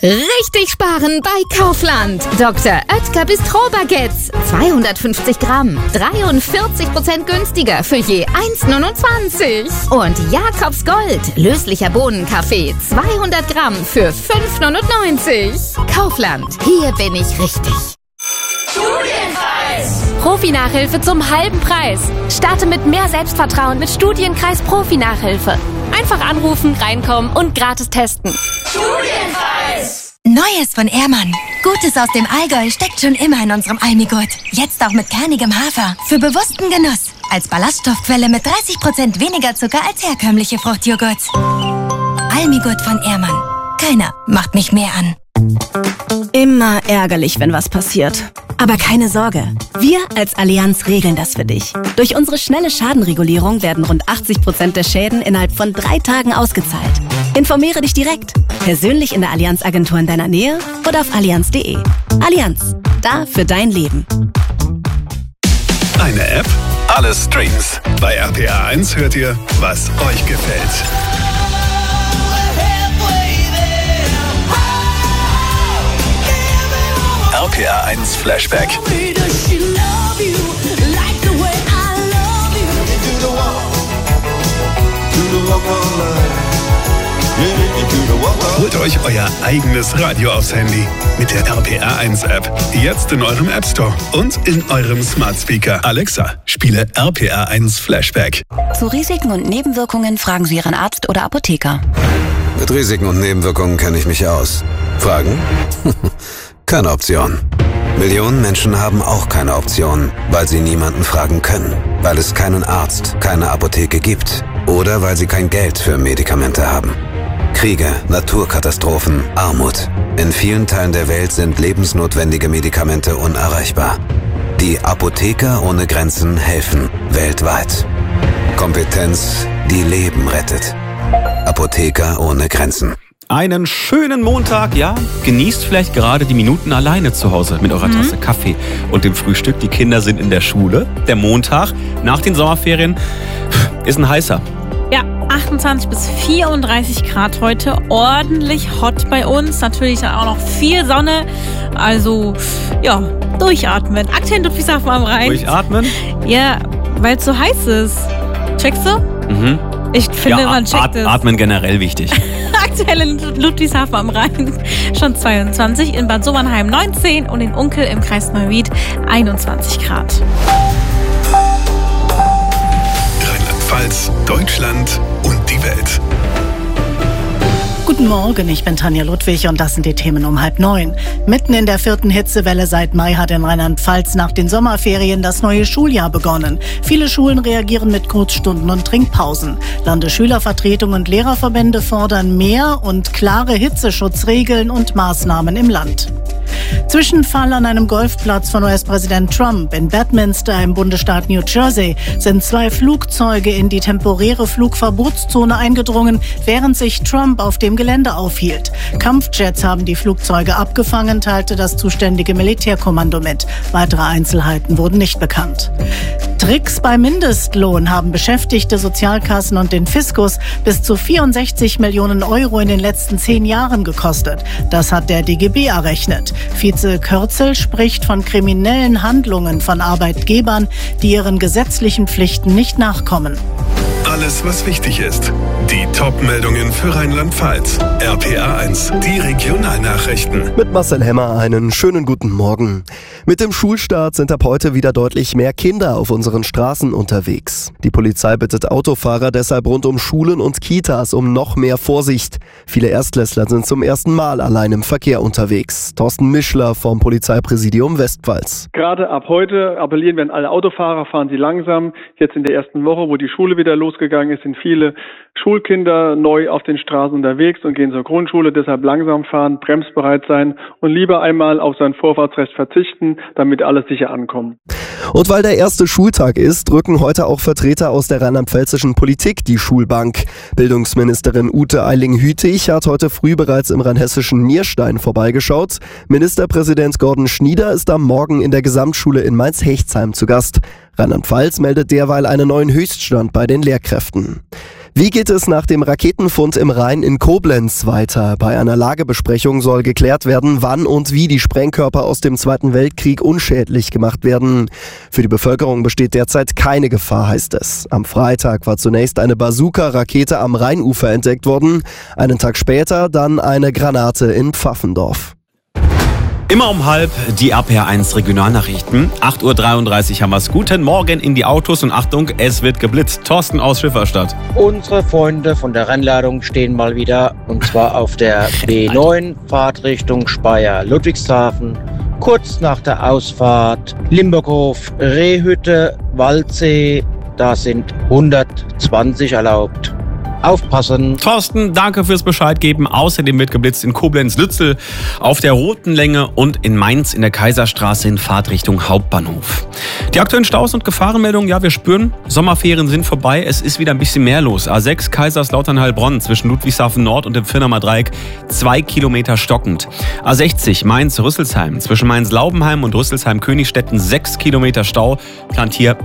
Richtig sparen bei Kaufland. Dr. Oetker Bistro-Baguettes. 250 Gramm. 43% günstiger für je 1,29. Und Jakobs Gold. Löslicher Bohnenkaffee. 200 Gramm für 5,99. Kaufland. Hier bin ich richtig. Studienkreis. Profi-Nachhilfe zum halben Preis. Starte mit mehr Selbstvertrauen mit Studienkreis Profi-Nachhilfe. Einfach anrufen, reinkommen und gratis testen. Studienkreis. Neues von Ehrmann. Gutes aus dem Allgäu steckt schon immer in unserem Almigurt. Jetzt auch mit kernigem Hafer. Für bewussten Genuss. Als Ballaststoffquelle mit 30% weniger Zucker als herkömmliche Fruchtjoghurts. Almigurt von Ehrmann. Keiner macht mich mehr an. Immer ärgerlich, wenn was passiert. Aber keine Sorge, wir als Allianz regeln das für dich. Durch unsere schnelle Schadenregulierung werden rund 80% der Schäden innerhalb von 3 Tagen ausgezahlt. Informiere dich direkt, persönlich in der Allianz-Agentur in deiner Nähe oder auf allianz.de. Allianz, da für dein Leben. Eine App, alle Streams. Bei RPA 1 hört ihr, was euch gefällt. RPA 1 Flashback. Holt euch euer eigenes Radio aufs Handy mit der RPA 1 App. Jetzt in eurem App Store und in eurem Smart Speaker. Alexa, spiele RPA 1 Flashback. Zu Risiken und Nebenwirkungen fragen Sie Ihren Arzt oder Apotheker. Mit Risiken und Nebenwirkungen kenne ich mich aus. Fragen? Keine Option. Millionen Menschen haben auch keine Option, weil sie niemanden fragen können, weil es keinen Arzt, keine Apotheke gibt oder weil sie kein Geld für Medikamente haben. Kriege, Naturkatastrophen, Armut. In vielen Teilen der Welt sind lebensnotwendige Medikamente unerreichbar. Die Apotheker ohne Grenzen helfen weltweit. Kompetenz, die Leben rettet. Apotheker ohne Grenzen. Einen schönen Montag, ja. Genießt vielleicht gerade die Minuten alleine zu Hause mit eurer Tasse Kaffee und dem Frühstück. Die Kinder sind in der Schule. Der Montag nach den Sommerferien ist ein heißer. Ja, 28 bis 34 Grad heute. Ordentlich hot bei uns. Natürlich dann auch noch viel Sonne. Also, ja, durchatmen. Aktuell in Ludwigshafen am Rhein. Durchatmen? Ja, weil es so heiß ist. Checkst du? Mhm. Ich finde, man checkt es. Atmen generell wichtig. Aktuell in Ludwigshafen am Rhein schon 22, in Bad Sobernheim 19 und in Unkel im Kreis Neuwied 21 Grad. Rheinland-Pfalz, Deutschland und die Welt. Guten Morgen, ich bin Tanja Ludwig und das sind die Themen um 8:30. Mitten in der 4. Hitzewelle seit Mai hat in Rheinland-Pfalz nach den Sommerferien das neue Schuljahr begonnen. Viele Schulen reagieren mit Kurzstunden und Trinkpausen. Landesschülervertretung und Lehrerverbände fordern mehr und klare Hitzeschutzregeln und Maßnahmen im Land. Zwischenfall an einem Golfplatz von US-Präsident Trump. In Bedminster im Bundesstaat New Jersey sind 2 Flugzeuge in die temporäre Flugverbotszone eingedrungen, während sich Trump auf dem Gelände aufhielt. Kampfjets haben die Flugzeuge abgefangen, teilte das zuständige Militärkommando mit. Weitere Einzelheiten wurden nicht bekannt. Tricks beim Mindestlohn haben Beschäftigte, Sozialkassen und den Fiskus bis zu 64 Millionen Euro in den letzten 10 Jahren gekostet. Das hat der DGB errechnet. Vize Kürzel spricht von kriminellen Handlungen von Arbeitgebern, die ihren gesetzlichen Pflichten nicht nachkommen. Alles, was wichtig ist. Die Top-Meldungen für Rheinland-Pfalz. RPA 1, die Regionalnachrichten. Mit Marcel Hemmer einen schönen guten Morgen. Mit dem Schulstart sind ab heute wieder deutlich mehr Kinder auf unseren Straßen unterwegs. Die Polizei bittet Autofahrer deshalb rund um Schulen und Kitas um noch mehr Vorsicht. Viele Erstklässler sind zum ersten Mal allein im Verkehr unterwegs. Thorsten Mischler vom Polizeipräsidium Westpfalz. Gerade ab heute appellieren wir an alle Autofahrer, fahren Sie langsam. Jetzt in der ersten Woche, wo die Schule wieder losgegangen ist, sind viele Schulkinder neu auf den Straßen unterwegs und gehen zur Grundschule. Deshalb langsam fahren, bremsbereit sein und lieber einmal auf sein Vorfahrtsrecht verzichten, damit alle sicher ankommen. Und weil der erste Schultag ist, drücken heute auch Vertreter aus der rheinland-pfälzischen Politik die Schulbank. Bildungsministerin Ute Eiling-Hütig hat heute früh bereits im rheinhessischen Nierstein vorbeigeschaut. Ministerpräsident Gordon Schnieder ist am Morgen in der Gesamtschule in Mainz-Hechtsheim zu Gast. Rheinland-Pfalz meldet derweil einen neuen Höchststand bei den Lehrkräften. Wie geht es nach dem Raketenfund im Rhein in Koblenz weiter? Bei einer Lagebesprechung soll geklärt werden, wann und wie die Sprengkörper aus dem Zweiten Weltkrieg unschädlich gemacht werden. Für die Bevölkerung besteht derzeit keine Gefahr, heißt es. Am Freitag war zunächst eine Bazooka-Rakete am Rheinufer entdeckt worden. Einen Tag später dann eine Granate in Pfaffendorf. Immer um 12:30 die RPR1 Regionalnachrichten. 8:33 Uhr haben wir's. Guten Morgen in die Autos und Achtung, es wird geblitzt. Thorsten aus Schifferstadt. Unsere Freunde von der Rennladung stehen mal wieder, und zwar auf der B9 Fahrtrichtung Speyer-Ludwigshafen. Kurz nach der Ausfahrt Limburghof, Rehhütte, Waldsee, da sind 120 erlaubt. Aufpassen. Thorsten, danke fürs Bescheid geben. Außerdem wird geblitzt in Koblenz-Lützel auf der Roten Länge und in Mainz in der Kaiserstraße in Fahrtrichtung Hauptbahnhof. Die aktuellen Staus und Gefahrenmeldungen, ja, wir spüren, Sommerferien sind vorbei. Es ist wieder ein bisschen mehr los. A6 Kaiserslautern-Heilbronn zwischen Ludwigshafen Nord und dem Firnamer Dreieck 2 Kilometer stockend. A60 Mainz-Rüsselsheim zwischen Mainz-Laubenheim und Rüsselsheim-Königstetten 6 Kilometer Stau, plant hier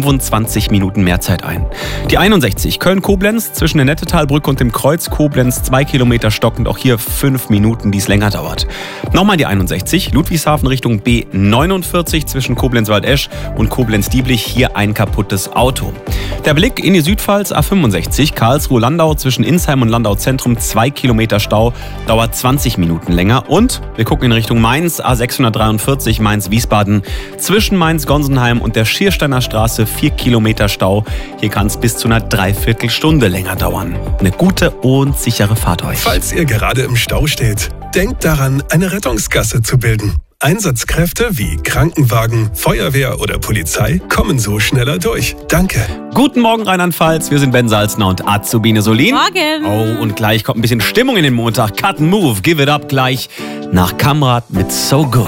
25 Minuten Mehrzeit ein. Die 61 Köln-Koblenz zwischen der Nettetalbrücke und dem Kreuz Koblenz 2 Kilometer stockend, auch hier 5 Minuten, die es länger dauert. Nochmal die 61 Ludwigshafen Richtung B49 zwischen Koblenz-Waldesch und Koblenz-Dieblich, hier ein kaputtes Auto. Der Blick in die Südpfalz, A65 Karlsruhe-Landau zwischen Insheim und Landau-Zentrum 2 Kilometer Stau, dauert 20 Minuten länger. Und wir gucken in Richtung Mainz, A643 Mainz-Wiesbaden zwischen Mainz-Gonsenheim und der Schiersteiner Straße 4 Kilometer Stau. Hier kann es bis zu einer Dreiviertelstunde länger dauern. Eine gute und sichere Fahrt euch. Falls ihr gerade im Stau steht, denkt daran, eine Rettungsgasse zu bilden. Einsatzkräfte wie Krankenwagen, Feuerwehr oder Polizei kommen so schneller durch. Danke. Guten Morgen Rheinland-Pfalz, wir sind Ben Salzner und Azubine Solin. Morgen. Oh, und gleich kommt ein bisschen Stimmung in den Montag. Cut and Move, give it up gleich nach Kamrat mit So Good.